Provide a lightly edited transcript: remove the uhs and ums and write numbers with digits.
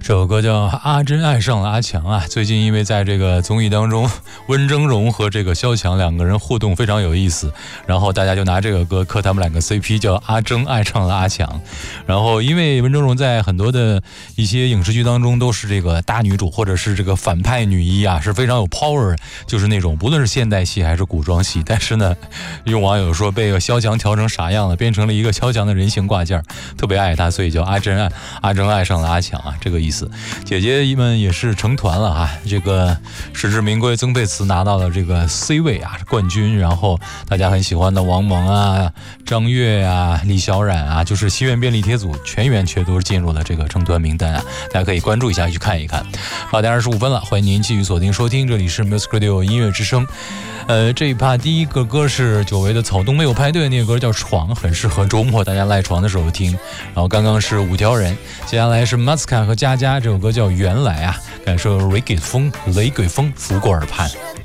这首歌叫《阿珍爱上了阿强》啊。最近因为在这个综艺当中，温峥嵘和这个萧蔷两个人互动非常有意思，然后大家就拿这个歌磕他们两个 CP， 叫阿珍爱上了阿强。然后因为温峥嵘在很多的一些影视剧当中都是这个大女主或者是这个反派女一啊，是非常有 power， 就是那种不论是现代戏还是古装戏。但是呢，用网友说被萧蔷调成啥样了，变成了一个萧蔷的人形挂件，特别爱她，所以叫阿珍爱上了阿强啊，这个意思。姐姐们也是成团了啊，这个实至名归，曾沛慈拿到了这个 C 位啊冠军，然后大家很喜欢的王蒙啊、张悦啊、李小冉啊，就是西苑便利贴组全员却都进入了这个成团名单啊，大家可以关注一下去看一看。好，25分了，欢迎您继续锁定收听，这里是 Music Radio 音乐之声。这一趴第一个歌是久违的草东没有派对，那个歌叫闯，很适合周末大家赖床的时候听。然后刚刚是五条人，接下来是 Masca 和佳佳，这首歌叫原来啊，感受雷鬼风拂过耳畔。